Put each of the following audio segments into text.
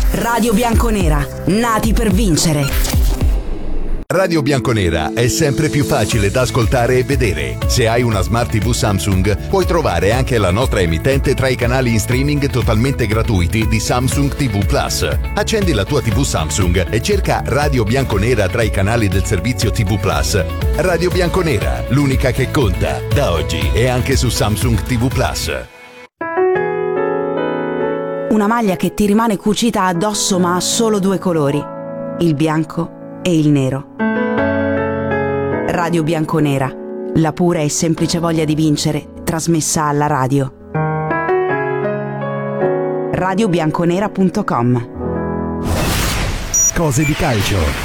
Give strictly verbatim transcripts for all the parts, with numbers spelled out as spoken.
Radio Bianconera, nati per vincere. Radio Bianconera è sempre più facile da ascoltare e vedere. Se hai una Smart tivù Samsung, puoi trovare anche la nostra emittente tra i canali in streaming totalmente gratuiti di Samsung ti vu Plus. Accendi la tua tivù Samsung e cerca Radio Bianconera tra i canali del servizio ti vu Plus. Radio Bianconera, l'unica che conta, da oggi e anche su Samsung ti vu Plus. Una maglia che ti rimane cucita addosso ma ha solo due colori, il bianco e il nero. Radio Bianconera, la pura e semplice voglia di vincere, trasmessa alla radio. radio bianconera punto com. Cose di calcio.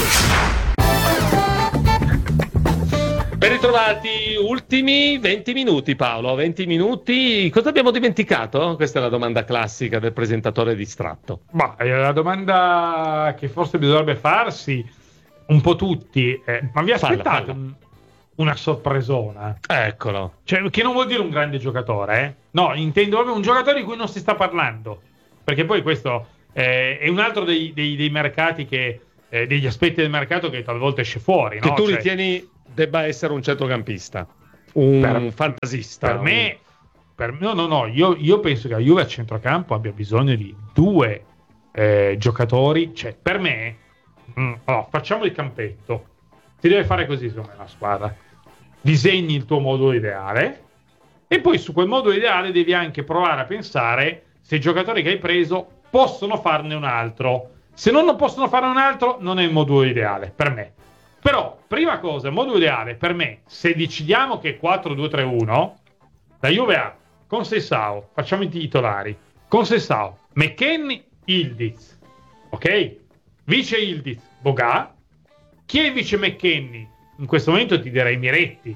Ben ritrovati, ultimi venti minuti Paolo, venti minuti, cosa abbiamo dimenticato? Questa è la domanda classica del presentatore distratto. Ma è la domanda che forse bisognerebbe farsi un po' tutti, eh, ma vi aspettate Falla, falla. un- una sorpresona? Eccolo. Cioè, che non vuol dire un grande giocatore, eh? No, intendo proprio un giocatore di cui non si sta parlando, perché poi questo eh, è un altro dei, dei- dei mercati che, eh, degli aspetti del mercato che talvolta esce fuori, Che no? tu Cioè, ritieni debba essere un centrocampista, un Per- fantasista. Per me, per, no, no, no, io, io penso che la Juve a centrocampo abbia bisogno di due eh, giocatori. Cioè, per me, mm, allora, facciamo il campetto. Si deve fare così, secondo me, la squadra. Disegni il tuo modulo ideale e poi su quel modulo ideale devi anche provare a pensare se i giocatori che hai preso possono farne un altro. Se non possono farne un altro, non è il modulo ideale, per me. Però, prima cosa, il modulo ideale per me, se decidiamo che è quattro due tre uno, la Juve ha con Sessao, facciamo i titolari, con Sessao, McKennie, Ildiz, ok? Vice Ildiz, Boga. Chi è il vice McKennie? In questo momento ti direi Miretti,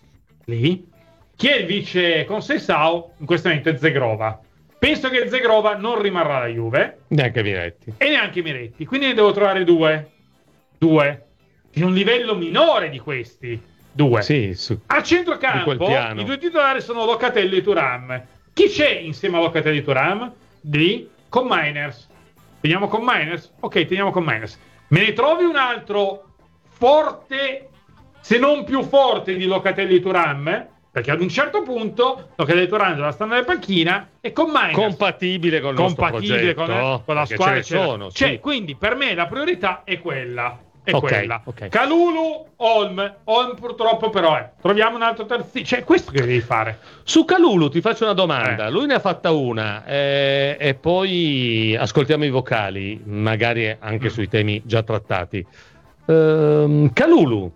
lì. Chi è il vice con Sessao? In questo momento è Zegrova. Penso che Zegrova non rimarrà alla Juve Neanche Miretti. e neanche Miretti, quindi ne devo trovare due. Due. Di un livello minore di questi. Due. Sì, su. A Di quel centrocampo piano. i due titolari sono Locatelli e Thuram. Chi c'è insieme a Locatelli e Thuram? Di con Miners. Teniamo con Miners? Ok, teniamo con Miners. Me ne trovi un altro forte, se non più forte di Locatelli e Thuram? Perché ad un certo punto Locatelli e Thuram doveva stare nella panchina e con Miners Compatibile con il nostro compatibile progetto, con, con la perché squadra ce ne eccetera. sono, Cioè, sì. quindi per me la priorità è quella. È Ok, quella. ok. Calulu, Olm. Olm purtroppo però è. Troviamo un altro terzino. Cioè, questo che devi fare. Su Calulu ti faccio una domanda, Eh. lui ne ha fatta una eh, e poi ascoltiamo i vocali, magari anche Mm. sui temi già trattati. Ehm, Calulu,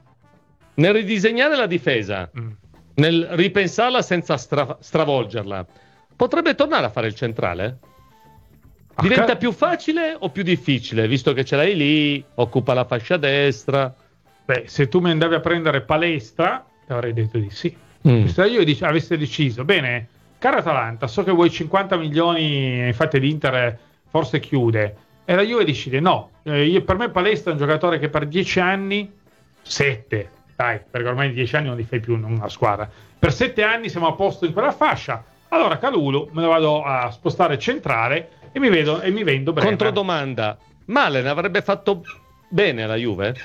nel ridisegnare la difesa, Mm. nel ripensarla senza stra- stravolgerla, potrebbe tornare a fare il centrale? Diventa Cal- più facile o più difficile, visto che ce l'hai lì, occupa la fascia destra? Beh, se tu mi andavi a prendere Palestra, ti avrei detto di sì. Mm. Se io dic- avessi deciso, bene, cara Atalanta, so che vuoi cinquanta milioni, infatti l'Inter forse chiude, e la Juve decide no. Eh, io- per me Palestra è un giocatore che per dieci anni, sette, dai, perché ormai in dieci anni non li fai più in una squadra, per sette anni siamo a posto in quella fascia. Allora Calulu me lo vado a spostare centrale e mi, vedo, e mi vendo Bremer. Controdomanda, Malen avrebbe fatto bene alla Juve?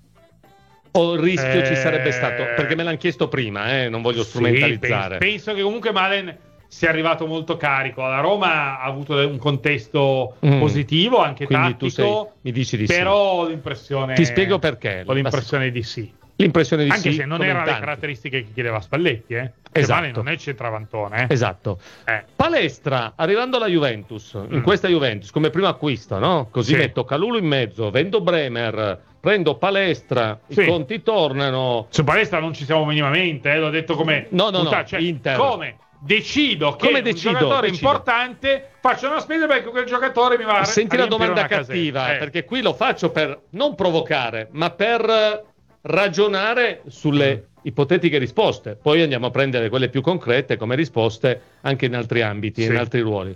O il rischio Eh, ci sarebbe stato? Perché me l'hanno chiesto prima, eh, non voglio Sì, strumentalizzare. penso, penso che comunque Malen sia arrivato molto carico. La Roma ha avuto un contesto Mm. positivo, anche Quindi tattico, tu sei- mi dici di sì. però ho l'impressione... Ti spiego perché. Ho l'impressione di sì. L'impressione di Anche sì, se non come in erano le tanti. caratteristiche che chiedeva Spalletti, eh. Perché Esatto. Malen non è centravantone, eh. Esatto. Eh. Palestra, arrivando alla Juventus, in Mm. questa Juventus, come primo acquisto, no? Così Sì. metto Calulu in mezzo, vendo Bremer, prendo Palestra, Sì. i conti tornano. Su Palestra non ci siamo minimamente, eh. L'ho detto come... No, no, no, puntata, cioè, Inter. Come? Decido che Come un decido? giocatore Decido. importante faccia una spesa perché quel giocatore mi va a Senti a la riempire domanda una casetta. cattiva, Eh. perché qui lo faccio per non provocare, ma per eh, ragionare sulle Mm. ipotetiche risposte. Poi andiamo a prendere quelle più concrete come risposte anche in altri ambiti, Sì. in altri ruoli.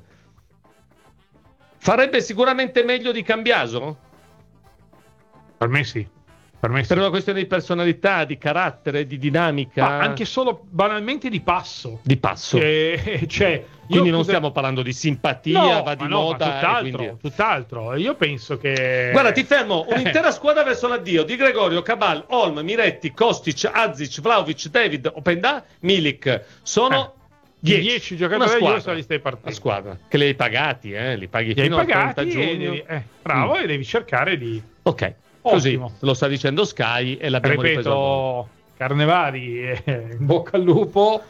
Farebbe sicuramente meglio di Cambiaso? Per me sì. Per me sì. Per una questione di personalità, di carattere, di dinamica, ma anche solo banalmente di passo. Di passo. Eh, cioè, quindi io non cosa... stiamo parlando di simpatia, no, va di ma no, moda. ma tutt'altro, e quindi... tutt'altro. Io penso che... Guarda, ti fermo, un'intera squadra verso l'addio di Gregorio, Cabal, Olm, Miretti, Kostic, Azic, Vlahovic, David, Openda, Milik. Sono... Eh. dieci giocatori della Juve sulla lista dei partiti. La squadra, che li hai pagati, eh? li paghi li fino hai al trenta pagati giugno. E devi, eh, bravo, mm. e devi cercare di... Ok, Ottimo. Così lo sta dicendo Sky e l'abbiamo ripreso. Ripeto, Carnevali, eh, in bocca al lupo,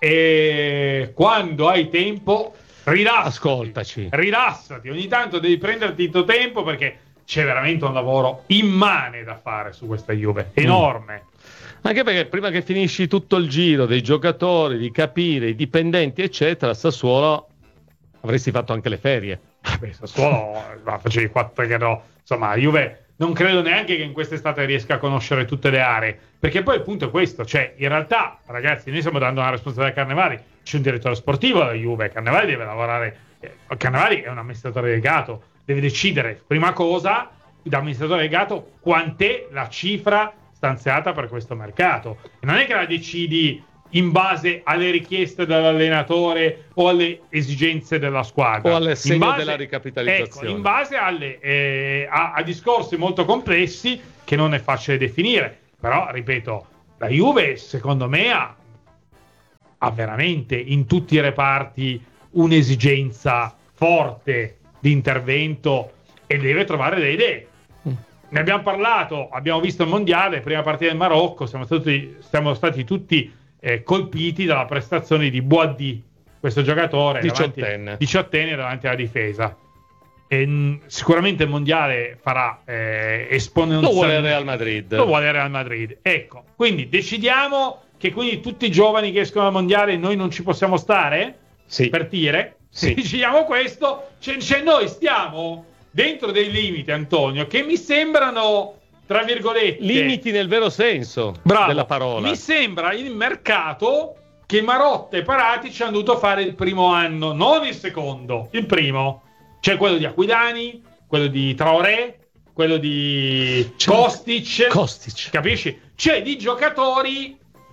e quando hai tempo, rilassati. Ascoltaci. Rilassati, ogni tanto devi prenderti il tuo tempo perché c'è veramente un lavoro immane da fare su questa Juve, enorme. Mm. Anche perché prima che finisci tutto il giro dei giocatori, di capire i dipendenti, eccetera, Sassuolo avresti fatto anche le ferie. Beh, Sassuolo ma facevi quattro che no. Insomma, Juve non credo neanche che in quest'estate riesca a conoscere tutte le aree, perché poi il punto è questo, cioè in realtà, ragazzi, noi stiamo dando una responsabilità a Carnevali, c'è un direttore sportivo alla Juve, Carnevali deve lavorare, eh, Carnevali è un amministratore delegato, deve decidere, prima cosa, da amministratore delegato, quant'è la cifra stanziata per questo mercato. E non è che la decidi in base alle richieste dell'allenatore o alle esigenze della squadra o alle segno base, della ricapitalizzazione, ecco, in base alle, eh, a, a discorsi molto complessi che non è facile definire. Però ripeto, la Juve secondo me ha, ha veramente in tutti i reparti un'esigenza forte di intervento e deve trovare delle idee. Ne abbiamo parlato, abbiamo visto il mondiale, prima partita del Marocco, siamo stati, siamo stati tutti eh, colpiti dalla prestazione di Boadi, questo giocatore diciottenne diciottenne davanti alla difesa. E, mh, sicuramente il mondiale farà eh, esponenzialmente. Lo vuole il Real Madrid. Lo vuole il Real Madrid. Ecco, quindi decidiamo che quindi tutti i giovani che escono al mondiale noi non ci possiamo stare? Sì. Per dire? Sì. Se decidiamo questo, cioè, cioè noi stiamo dentro dei limiti, Antonio, che mi sembrano, tra virgolette, limiti nel vero senso bravo, della parola. Mi sembra il mercato che Marotta e Paratici hanno dovuto fare il primo anno, non il secondo, il primo. C'è quello di Aquilani, quello di Traoré, quello di C'è Kostic, Kostic, capisci? C'è di giocatori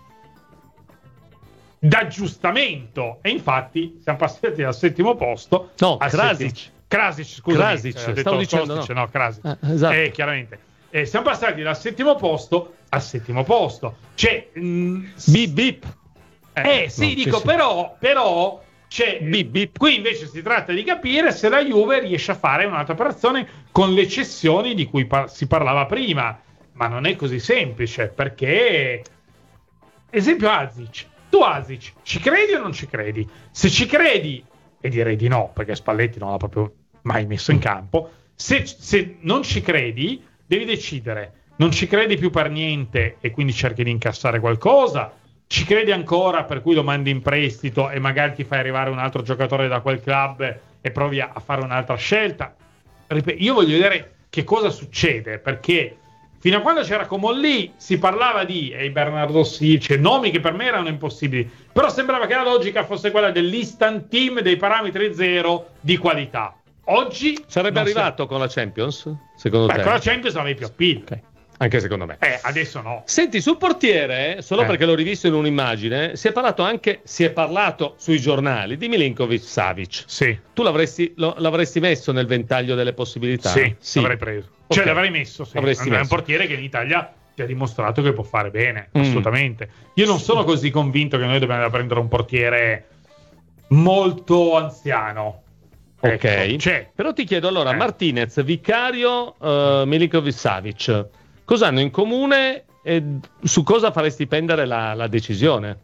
d'aggiustamento e infatti siamo passati dal settimo posto. No, al Krasic. settimo. Krasic, scusa. Krasic, eh, stavo dicendo Kostic, no. no, Krasic. Ah, esatto. Eh, chiaramente. Eh, siamo passati dal settimo posto al settimo posto. C'è mh, bip bip. Eh, eh sì, no, dico, sì, sì. però, però c'è, bip, bip. qui invece si tratta di capire se la Juve riesce a fare un'altra operazione con le cessioni di cui par- si parlava prima, ma non è così semplice, perché esempio Azic, tu Azic ci credi o non ci credi? Se ci credi, e direi di no, perché Spalletti non l'ha proprio mai messo in campo, se, se non ci credi devi decidere, non ci credi più per niente e quindi cerchi di incassare qualcosa, ci credi ancora per cui lo mandi in prestito e magari ti fai arrivare un altro giocatore da quel club e provi a fare un'altra scelta. Ripeto, io voglio vedere che cosa succede, perché fino a quando c'era Comolli si parlava di e Bernardo Silva, nomi che per me erano impossibili, però sembrava che la logica fosse quella dell'instant team dei parametri zero di qualità. Oggi sarebbe arrivato si... con la Champions, secondo Beh, te? con la Champions avevi più appeal. Okay. Anche secondo me. Eh, adesso no. Senti, sul portiere, solo Eh. perché l'ho rivisto in un'immagine, si è parlato anche, si è parlato sui giornali di Milinkovic-Savic. Sì. Tu l'avresti, lo, l'avresti messo nel ventaglio delle possibilità? Sì, l'avrei preso. Ok. Cioè l'avrei messo, sì. Avresti È un messo. portiere che in Italia ti ha dimostrato che può fare bene, Mm. assolutamente. Io non sono così convinto che noi dobbiamo prendere un portiere molto anziano. Ok. Ecco, cioè, Però ti chiedo allora, Eh. Martinez, Vicario, uh, Milinkovic-Savic, cosa hanno in comune e su cosa faresti pendere la, la decisione?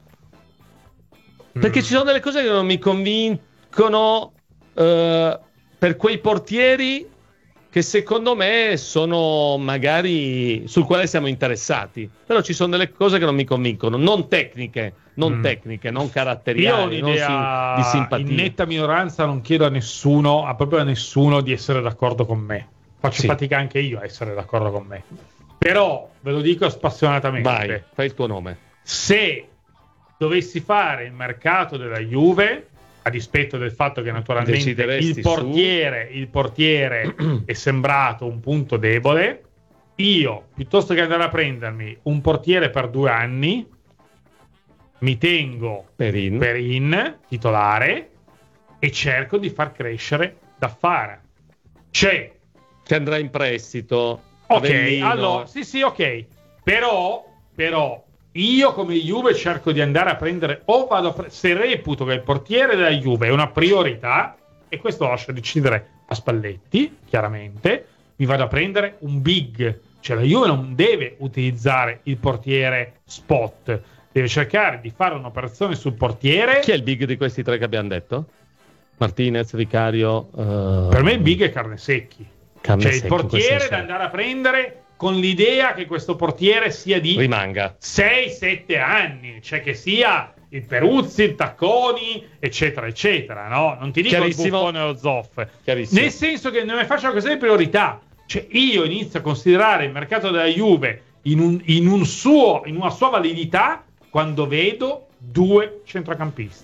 Perché Mm. ci sono delle cose che non mi convincono uh, per quei portieri che secondo me sono magari sul quale siamo interessati, però ci sono delle cose che non mi convincono, non tecniche, non Mm. tecniche, non Io ho caratteriali, non un'idea sim- di simpatia. in netta minoranza, non chiedo a nessuno, a proprio a nessuno di essere d'accordo con me. Faccio Sì. fatica anche io a essere d'accordo con me. Però ve lo dico spassionatamente. Vai, fai il tuo nome. Se dovessi fare il mercato della Juve, a dispetto del fatto che naturalmente Decideresti il portiere, il portiere è sembrato un punto debole, io, piuttosto che andare a prendermi un portiere per due anni, mi tengo Perin, Perin titolare e cerco di far crescere Daffara. C'è che andrà in prestito. ok, Avellino. allora sì sì ok, però però io come Juve cerco di andare a prendere, o vado a pre- se reputo che il portiere della Juve è una priorità, e questo lascio decidere a Spalletti, chiaramente, mi vado a prendere un big, cioè la Juve non deve utilizzare il portiere spot, deve cercare di fare un'operazione sul portiere. Chi è il big di questi tre che abbiamo detto? Martinez, Vicario. Uh... Per me il big è Carnesecchi, Carne cioè secchi, il portiere questo da sì. andare a prendere con l'idea che questo portiere sia di rimanga sei sette anni, cioè che sia il Peruzzi, il Tacconi, eccetera, eccetera, no? Non ti dico il Buffone o lo Zoff, nel senso che non mi faccio queste priorità. Cioè io inizio a considerare il mercato della Juve in, un, in, un suo, in una sua validità quando vedo due centrocampisti.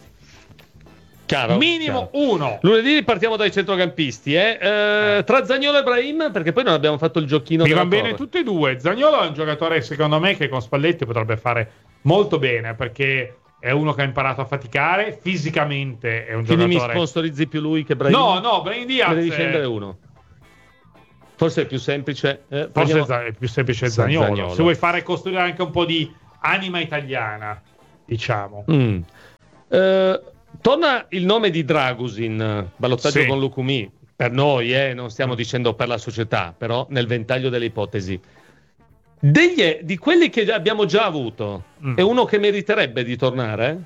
Chiaro, minimo chiaro. uno. Lunedì partiamo dai centrocampisti, eh? Eh, tra Zaniolo e Brahim, perché poi non abbiamo fatto il giochino. Mi della vanno bene torre. tutti e due. Zaniolo è un giocatore, secondo me, che con Spalletti potrebbe fare molto bene, perché è uno che ha imparato a faticare fisicamente, è un Quindi giocatore. mi sponsorizzi più lui che Brahim? No, no, Brahim Diaz. Ne devi scendere uno. Forse è più semplice. Eh, Forse prendiamo... è più semplice Zaniolo. Zaniolo. Se vuoi fare costruire anche un po' di anima italiana, diciamo. Mm. Eh, torna il nome di Dragusin, ballottaggio Sì. con Lukumi. Per noi, eh, non stiamo dicendo per la società, però nel ventaglio delle ipotesi. Degli, di quelli che abbiamo già avuto, Mm. è uno che meriterebbe di tornare?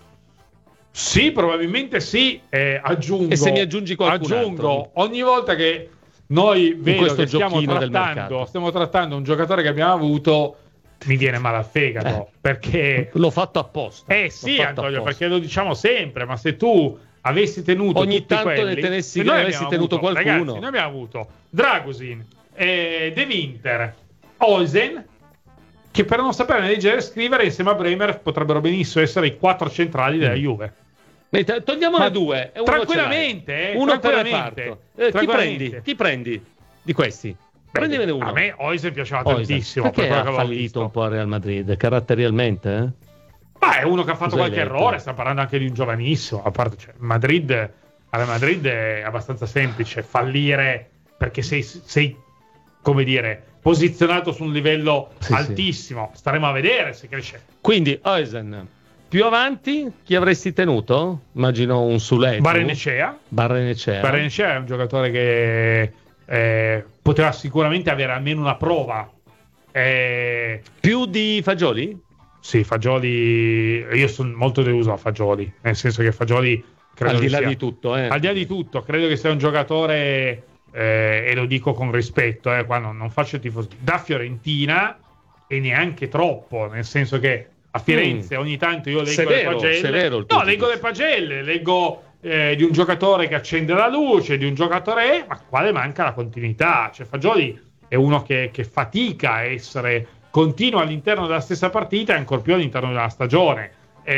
Sì, probabilmente sì. Eh, aggiungo. E se mi aggiungi qualcun aggiungo altro? ogni volta che noi vedo questo che stiamo giochino del trattando, mercato. stiamo trattando un giocatore che abbiamo avuto, mi viene male al fegato, Eh. perché L'ho fatto apposta. eh L'ho sì, fatto Antonio, apposta. perché lo diciamo sempre, ma se tu avessi tenuto Ogni tutti tanto ne quelli, tenessi- se ne noi avessi abbiamo tenuto avuto, qualcuno. ragazzi, noi abbiamo avuto Dragusin, eh, De Winter, Olsen, che per non sapere leggere e scrivere insieme a Bremer potrebbero benissimo essere i quattro centrali della Juve. Beh, t- togliamone Ma due. E uno tranquillamente, ce l'hai. eh, uno per tranquillamente, reparto. Eh, chi tranquillamente. prendi? Chi prendi di questi? Prendimene uno. A me Olsen piaceva Olsen. tantissimo. Perché per quello ha che avevo fallito visto. un po' a Real Madrid, caratterialmente? Eh? Ma è uno che ha fatto Cosa hai qualche letto? errore, stiamo parlando anche di un giovanissimo. A parte, cioè, Madrid, alla Madrid è abbastanza semplice fallire perché sei, sei come dire, posizionato su un livello Sì, altissimo. Sì. Staremo a vedere se cresce. Quindi, Olsen, più avanti, chi avresti tenuto? Immagino un Suletu. Barrenechea. Barrenechea. Barrenechea è un giocatore che eh, poteva sicuramente avere almeno una prova. Eh, Più di Fagioli? Sì, Fagioli, io sono molto deluso a Fagioli, nel senso che Fagioli credo Al di che là sia, di tutto, eh. al di là di tutto, credo che sia un giocatore, eh, e lo dico con rispetto, eh, qua non, non faccio il tifoso, da Fiorentina, e neanche troppo, nel senso che a Firenze Mm. ogni tanto io leggo Severo, le pagelle, severo il tuo no, leggo tifoso. le pagelle, leggo eh, di un giocatore che accende la luce, di un giocatore, ma quale manca la continuità, cioè Fagioli è uno che, che fatica a essere continuo all'interno della stessa partita e ancor più all'interno della stagione.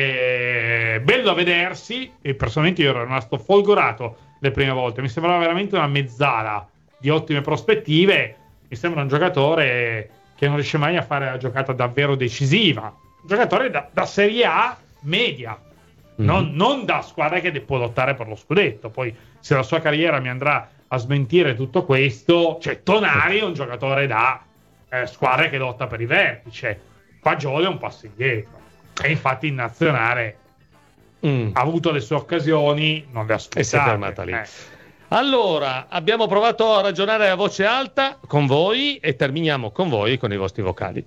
È bello a vedersi, e personalmente io ero rimasto folgorato le prime volte, mi sembrava veramente una mezzala di ottime prospettive, mi sembra un giocatore che non riesce mai a fare la giocata davvero decisiva, un giocatore da, da Serie A media, Mm-hmm. non, non da squadra che può lottare per lo scudetto. Poi se la sua carriera mi andrà a smentire tutto questo, cioè Tonali è un giocatore da eh, squadra che lotta per i vertici, Fagioli è un passo indietro, e infatti in nazionale Mm. ha avuto le sue occasioni, non le ha sfruttate. E si è fermata lì. Eh. Allora, abbiamo provato a ragionare a voce alta con voi e terminiamo con voi con i vostri vocali.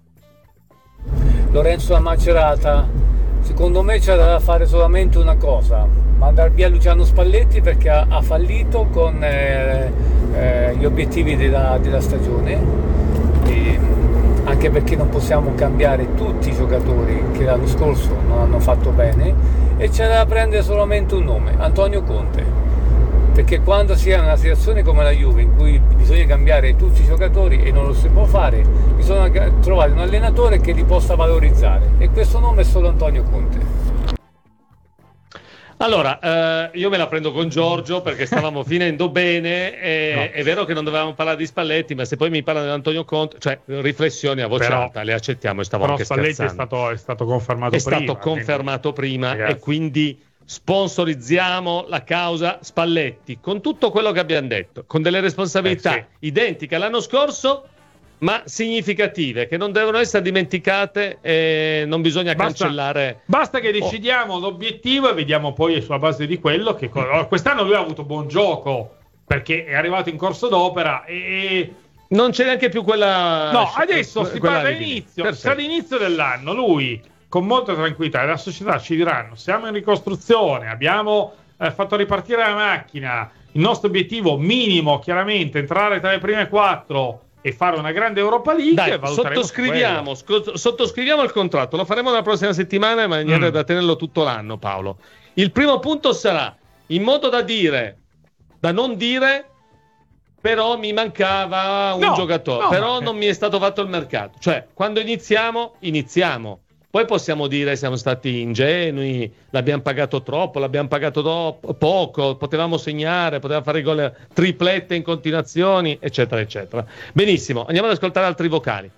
Lorenzo da Macerata, secondo me c'è da fare solamente una cosa: mandare via Luciano Spalletti, perché ha, ha fallito con eh, eh, gli obiettivi della, della stagione, e anche perché non possiamo cambiare tutti i giocatori che l'anno scorso non hanno fatto bene, e c'è da prendere solamente un nome: Antonio Conte, perché quando si è in una situazione come la Juve in cui bisogna cambiare tutti i giocatori e non lo si può fare, bisogna trovare un allenatore che li possa valorizzare, e questo nome è solo Antonio Conte. Allora, eh, io me la prendo con Giorgio perché stavamo finendo bene. E, no. È vero che non dovevamo parlare di Spalletti, ma se poi mi parla di Antonio Conte, cioè riflessioni a voce però, alta, le accettiamo e stavo però anche Spalletti scherzando. È stato, è stato confermato è prima. È stato confermato quindi, prima ragazzi. E quindi sponsorizziamo la causa Spalletti con tutto quello che abbiamo detto, con delle responsabilità eh, sì. identiche all'anno scorso, ma significative, che non devono essere dimenticate e non bisogna basta, cancellare. Basta che decidiamo oh. l'obiettivo e vediamo poi sulla base di quello che quest'anno lui ha avuto buon gioco perché è arrivato in corso d'opera e non c'è neanche più quella. No, adesso si parla all'inizio, se all'inizio dell'anno lui con molta tranquillità e la società ci diranno siamo in ricostruzione, abbiamo eh, fatto ripartire la macchina, il nostro obiettivo minimo chiaramente entrare tra le prime quattro e fare una grande Europa League. Dai, sottoscriviamo, sc- sottoscriviamo il contratto, lo faremo la prossima settimana in maniera mm. da tenerlo tutto l'anno, Paolo. Il primo punto sarà in modo da dire, da non dire però mi mancava un no, giocatore, no, però ma... non mi è stato fatto il mercato, cioè quando iniziamo, iniziamo. Poi possiamo dire siamo stati ingenui, l'abbiamo pagato troppo, l'abbiamo pagato do- poco, potevamo segnare, potevamo fare gol triplette in continuazioni, eccetera, eccetera. Benissimo, andiamo ad ascoltare altri vocali.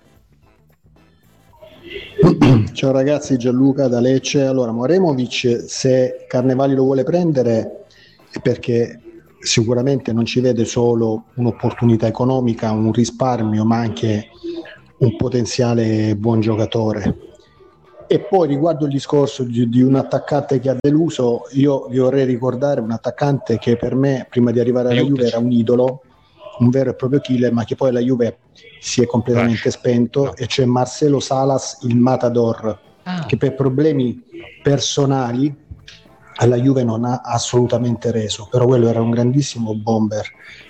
Ciao ragazzi, Gianluca da Lecce. Allora, Moremovic, se Carnevali lo vuole prendere è perché sicuramente non ci vede solo un'opportunità economica, un risparmio, ma anche un potenziale buon giocatore. E poi riguardo il discorso di, di un attaccante che ha deluso, io vi vorrei ricordare un attaccante che per me prima di arrivare alla Juve era un idolo, un vero e proprio killer, ma che poi la Juve si è completamente Rash. spento no. E c'è Marcelo Salas, il Matador, ah. che per problemi personali alla Juve non ha assolutamente reso, però quello era un grandissimo bomber.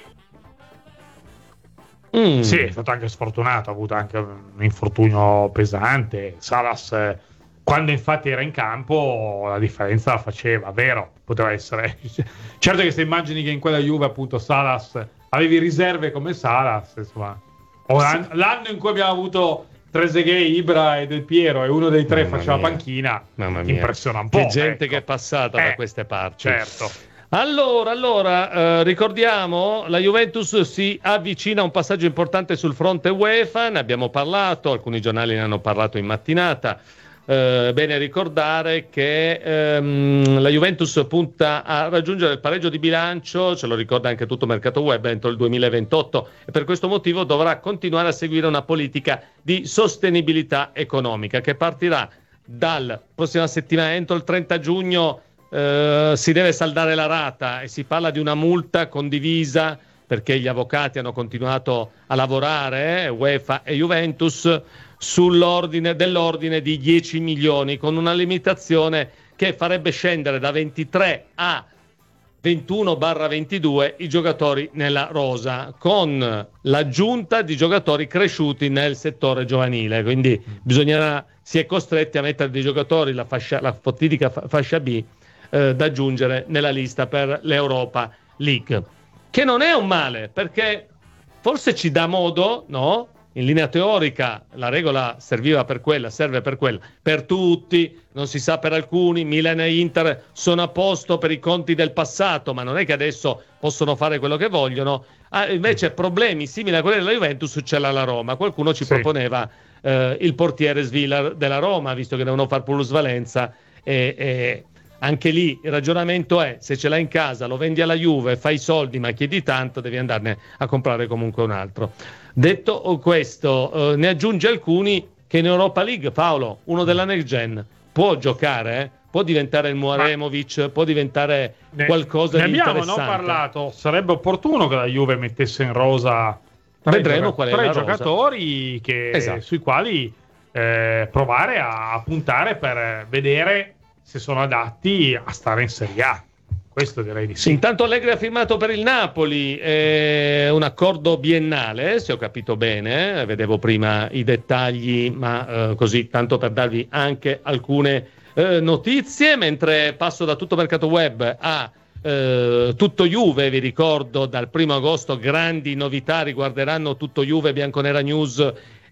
Mm. Sì, è stato anche sfortunato, ha avuto anche un infortunio pesante. Salas, eh, quando infatti era in campo, la differenza la faceva, vero? Poteva essere. Certo che se immagini che in quella Juve, appunto, Salas avevi riserve come Salas, insomma. O l'anno, l'anno in cui abbiamo avuto Trezeguet, Ibra e Del Piero e uno dei tre Mamma faceva mia. panchina, Mamma mia. impressiona un po'. Che gente ecco. che è passata eh, da queste parti. Certo. Allora, allora eh, ricordiamo, la Juventus si avvicina a un passaggio importante sul fronte UEFA, ne abbiamo parlato, alcuni giornali ne hanno parlato in mattinata. Eh, bene ricordare che ehm, la Juventus punta a raggiungere il pareggio di bilancio, ce lo ricorda anche tutto il mercato web, entro il duemilaventotto, e per questo motivo dovrà continuare a seguire una politica di sostenibilità economica che partirà dal prossima settimana, entro il trenta giugno. Uh, si deve saldare la rata e si parla di una multa condivisa perché gli avvocati hanno continuato a lavorare, eh, UEFA e Juventus, sull'ordine dell'ordine di dieci milioni, con una limitazione che farebbe scendere da ventitré a ventuno ventidue i giocatori nella rosa, con l'aggiunta di giocatori cresciuti nel settore giovanile. Quindi bisognerà, si è costretti a mettere dei giocatori, la, fascia, la fatidica fascia B, Eh, da aggiungere nella lista per l'Europa League, che non è un male perché forse ci dà modo, no? In linea teorica la regola serviva per quella, serve per quella, per tutti, non si sa per alcuni. Milan e Inter sono a posto per i conti del passato, ma non è che adesso possono fare quello che vogliono. Ah, invece problemi simili a quelli della Juventus ce l'ha la Roma. Qualcuno ci sì. proponeva eh, il portiere Svilar della Roma, visto che devono far plusvalenza e, e anche lì il ragionamento è: se ce l'hai in casa, lo vendi alla Juve, fai i soldi, ma chiedi tanto, devi andarne a comprare comunque un altro. Detto questo, eh, ne aggiunge alcuni che in Europa League, Paolo, uno della Next Gen, può giocare, eh? Può diventare il Moremovic, ma può diventare ne, qualcosa ne di interessante. Ne abbiamo no parlato, sarebbe opportuno che la Juve mettesse in rosa tre, Vedremo gioca- qual è tre la giocatori rosa. Che, esatto. sui quali eh, provare a, a puntare per vedere se sono adatti a stare in Serie A. Questo direi di sì. Intanto Allegri ha firmato per il Napoli eh, un accordo biennale, se ho capito bene, vedevo prima i dettagli, ma eh, così tanto per darvi anche alcune eh, notizie, mentre passo da tutto mercato web a eh, tutto Juve. Vi ricordo dal primo agosto grandi novità riguarderanno tutto Juve, Bianconera News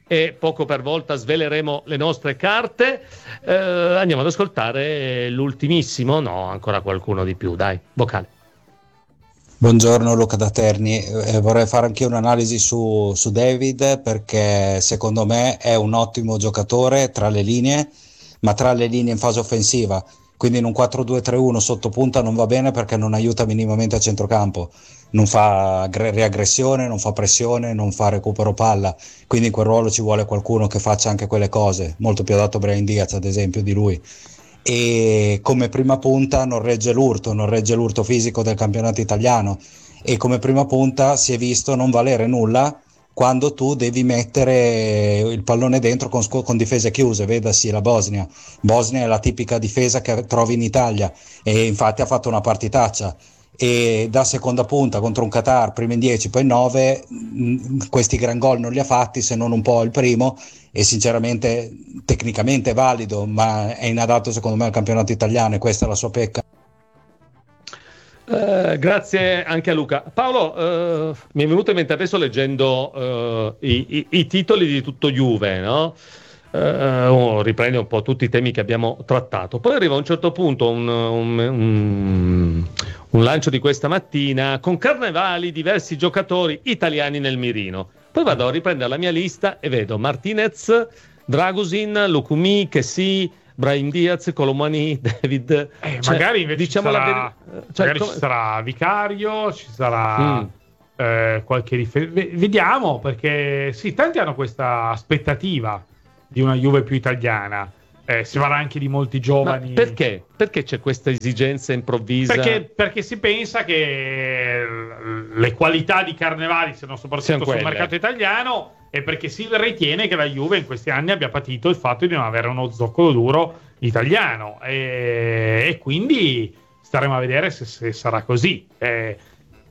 e poco per volta sveleremo le nostre carte. Eh, andiamo ad ascoltare l'ultimissimo, no, ancora qualcuno di più, dai, vocale. Buongiorno, Luca da Terni. Eh, vorrei fare anche un'analisi su, su David, perché secondo me è un ottimo giocatore tra le linee, ma tra le linee in fase offensiva, quindi in un quattro due tre uno sotto punta non va bene perché non aiuta minimamente a centrocampo, non fa aggre- riaggressione, non fa pressione, non fa recupero palla, quindi in quel ruolo ci vuole qualcuno che faccia anche quelle cose, molto più adatto a Brahim Diaz ad esempio di lui. E come prima punta non regge l'urto, non regge l'urto fisico del campionato italiano, e come prima punta si è visto non valere nulla quando tu devi mettere il pallone dentro con, con difese chiuse, vedasi la Bosnia. Bosnia è la tipica difesa che trovi in Italia, e infatti ha fatto una partitaccia, e da seconda punta contro un Qatar, prima in dieci poi in nove, questi gran gol non li ha fatti, se non un po' il primo, e sinceramente tecnicamente è valido, ma è inadatto secondo me al campionato italiano, e questa è la sua pecca. Uh, grazie anche a Luca. Paolo, uh, mi è venuto in mente adesso leggendo uh, i, i, i titoli di tutto Juve, no? Uh, riprende un po' tutti i temi che abbiamo trattato. Poi arriva a un certo punto un, un, un, un lancio di questa mattina con Carnevali, diversi giocatori italiani nel mirino. Poi vado a riprendere la mia lista e vedo Martinez, Dragusin, Lukumi, Kessi, Brahim Diaz, Colomani, David. Eh, cioè, magari invece diciamo ci sarà, la veri- cioè, magari come... ci sarà Vicario, ci sarà Mm. eh, qualche riferimento. Vediamo, perché sì, tanti hanno questa aspettativa di una Juve più italiana. Eh, si parla anche di molti giovani. Ma perché? Perché c'è questa esigenza improvvisa? Perché, perché si pensa che le qualità di Carnevali siano soprattutto Siano sul quelle. mercato italiano, e perché si ritiene che la Juve in questi anni abbia patito il fatto di non avere uno zoccolo duro italiano, e, e quindi staremo a vedere se, se sarà così. Eh,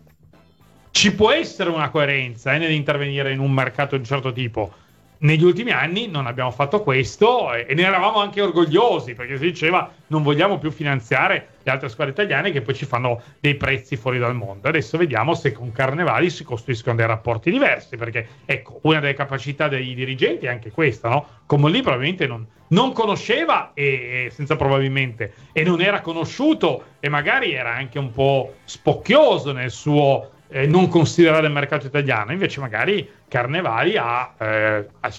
ci può essere una coerenza eh, nell'intervenire in un mercato di un certo tipo. Negli ultimi anni non abbiamo fatto questo, e, e ne eravamo anche orgogliosi, perché si diceva non vogliamo più finanziare le altre squadre italiane che poi ci fanno dei prezzi fuori dal mondo. Adesso vediamo se con Carnevali si costruiscono dei rapporti diversi, perché ecco, una delle capacità dei dirigenti è anche questa, no? Come lì probabilmente non, non conosceva, e, e senza probabilmente, e non era conosciuto, e magari era anche un po' spocchioso nel suo Eh, non considerare il mercato italiano. Invece magari Carnevali ha, eh, ha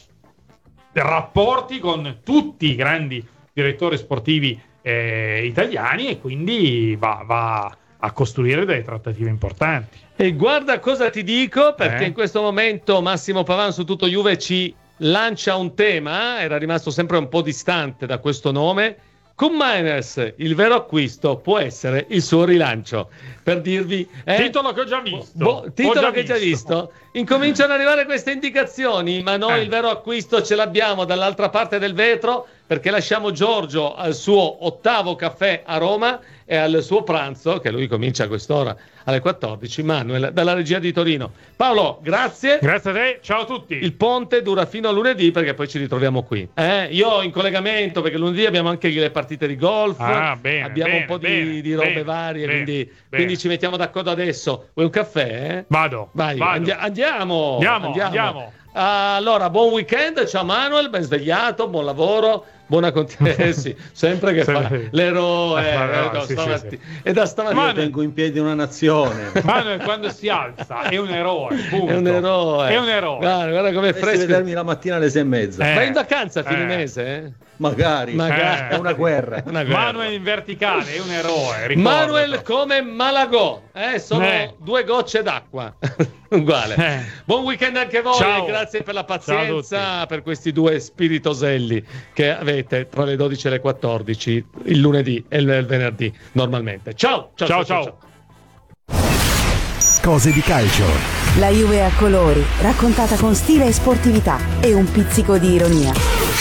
rapporti con tutti i grandi direttori sportivi eh, italiani, e quindi va, va a costruire delle trattative importanti. E guarda cosa ti dico, perché Eh? in questo momento Massimo Pavan su Tutto Juve ci lancia un tema, era rimasto sempre un po' distante da questo nome. Con Miners, il vero acquisto può essere il suo rilancio. Per dirvi... Eh, Titolo che ho già visto. Bo- titolo Ho già che hai già visto. visto. Incominciano ad arrivare queste indicazioni, ma noi Eh. il vero acquisto ce l'abbiamo dall'altra parte del vetro, perché lasciamo Giorgio al suo ottavo caffè a Roma e al suo pranzo, che lui comincia a quest'ora alle quattordici, Manuel dalla regia di Torino. Paolo, grazie. Grazie a te, ciao a tutti. Il ponte dura fino a lunedì, perché poi ci ritroviamo qui. Eh, io in collegamento, perché lunedì abbiamo anche le partite di golf, Ah, bene, abbiamo bene, un po' bene, di, di robe bene, varie, bene, quindi, bene. quindi ci mettiamo d'accordo adesso. Vuoi un caffè? Eh? Vado, Vai, vado. andi- andiamo, Andiamo, andiamo. Allora, buon weekend, ciao Manuel, ben svegliato, buon lavoro, buona continuazione. sì, sempre che fa Sempre. l'eroe. Eh, no, eh, no, no, sì, stamatti- sì, E da stamattina Manuel- Tengo in piedi una nazione. Manuel quando si alza è un eroe, punto. è un eroe. È un eroe. Guarda, guarda com'è Dovresti fresco. vedermi la mattina alle sei e mezza. Eh. Vai in vacanza a fine Eh. mese? Eh? Magari. Magari. È una guerra. Una guerra. Manuel in verticale è un eroe. ricordatelo. Manuel come Malagò, eh? sono Eh. due gocce d'acqua. Uguale. Eh. Buon weekend anche voi, Ciao. grazie per la Ciao a pazienza, per questi due spiritoselli che avete tra le dodici e le quattordici, il lunedì e il venerdì normalmente. Ciao, ciao, ciao. Ciao, ciao. ciao. Cose di calcio. La Juve a colori, raccontata con stile e sportività e un pizzico di ironia.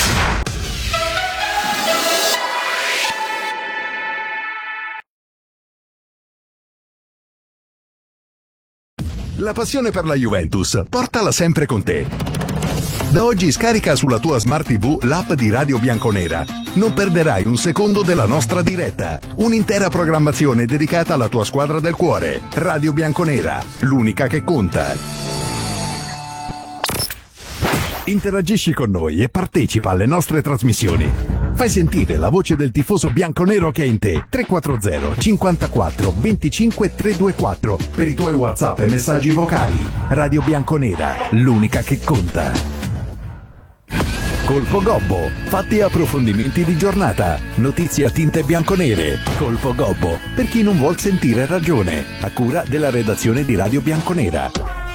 La passione per la Juventus, portala sempre con te. Da oggi scarica sulla tua Smart tivù l'app di Radio Bianconera. Non perderai un secondo della nostra diretta. Un'intera programmazione dedicata alla tua squadra del cuore. Radio Bianconera, l'unica che conta. Interagisci con noi e partecipa alle nostre trasmissioni. Fai sentire la voce del tifoso bianconero che è in te. tre quattro zero cinquantaquattro venticinque trecentoventiquattro per i tuoi WhatsApp e messaggi vocali. Radio Bianconera, l'unica che conta. Colpo Gobbo, fatti e approfondimenti di giornata, notizie a tinte bianconere. Colpo Gobbo, per chi non vuol sentire ragione, a cura della redazione di Radio Bianconera.